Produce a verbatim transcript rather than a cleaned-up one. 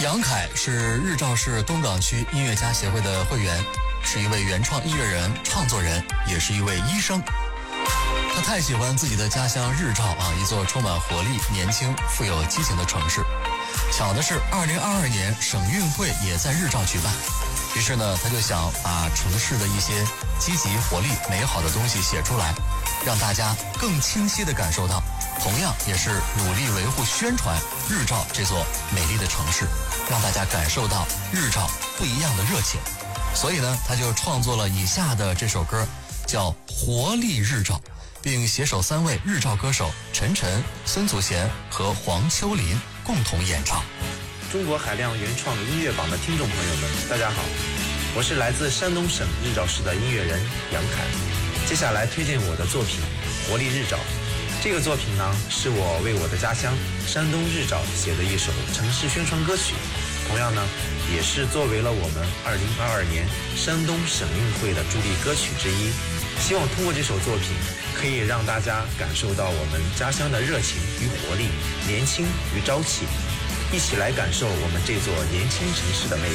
杨凯是日照市东港区音乐家协会的会员，是一位原创音乐人、创作人，也是一位医生。他太喜欢自己的家乡日照啊，一座充满活力、年轻、富有激情的城市。巧的是，二零二二年省运会也在日照举办，于是呢，他就想把城市的一些积极、活力、美好的东西写出来，让大家更清晰地感受到。同样也是努力维护宣传日照这座美丽的城市，让大家感受到日照不一样的热情。所以呢，他就创作了以下的这首歌，叫《活力日照》，并携手三位日照歌手陈晨、孙祖贤和黄秋林共同演唱。 中国海量原创音乐榜的听众朋友们，大家好，我是来自山东省日照市的音乐人杨凯。接下来推荐我的作品《活力日照》。这个作品呢，是我为我的家乡山东日照写的一首城市宣传歌曲，同样呢，也是作为了我们二零二二年山东省运会的助力歌曲之一。希望通过这首作品，可以让大家感受到我们家乡的热情与活力、年轻与朝气，一起来感受我们这座年轻城市的魅力。